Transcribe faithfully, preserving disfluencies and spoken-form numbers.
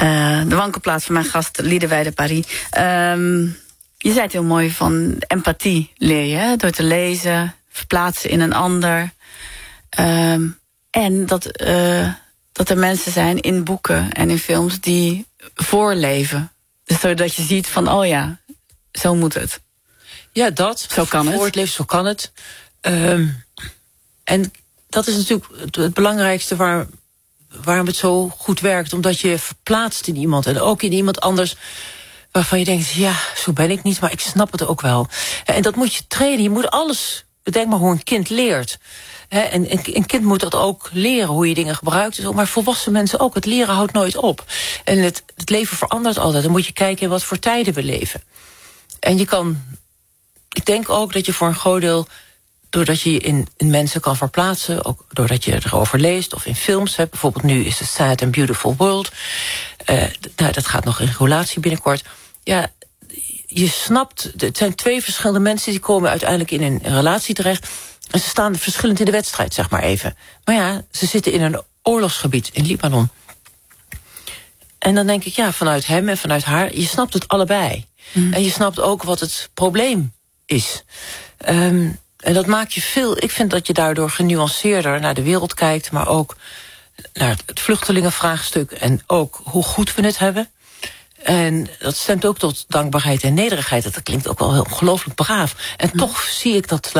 uh, de wankelplaats van mijn gast Liederwijde Paris. Um, je zei het heel mooi, van empathie leer je, hè? Door te lezen, verplaatsen in een ander. Um, en dat, uh, dat er mensen zijn in boeken en in films die voorleven. Dus zodat je ziet van, oh ja, zo moet het. Ja, dat. Zo kan het. Voor het leven, zo kan het. Um, en dat is natuurlijk het, het belangrijkste waar, waarom het zo goed werkt. Omdat je verplaatst in iemand. En ook in iemand anders waarvan je denkt, ja, zo ben ik niet, maar ik snap het ook wel. En dat moet je trainen. Je moet alles, bedenk maar hoe een kind leert. En een kind moet dat ook leren, hoe je dingen gebruikt. Maar volwassen mensen ook. Het leren houdt nooit op. En het, het leven verandert altijd. Dan moet je kijken in wat voor tijden we leven. En je kan, ik denk ook dat je voor een groot deel, doordat je je in, in mensen kan verplaatsen, ook doordat je erover leest of in films hebt. Bijvoorbeeld nu is het Sad and Beautiful World. Uh, nou, dat gaat nog in relatie binnenkort. Ja, je snapt, het zijn twee verschillende mensen die komen uiteindelijk in een relatie terecht. En ze staan verschillend in de wedstrijd, zeg maar even. Maar ja, ze zitten in een oorlogsgebied in Libanon. En dan denk ik, ja, vanuit hem en vanuit haar, je snapt het allebei. Mm. En je snapt ook wat het probleem is. Um, en dat maakt je veel, ik vind dat je daardoor genuanceerder naar de wereld kijkt, maar ook naar het vluchtelingenvraagstuk en ook hoe goed we het hebben. En dat stemt ook tot dankbaarheid en nederigheid. Dat klinkt ook wel heel ongelooflijk braaf. En mm. toch zie ik dat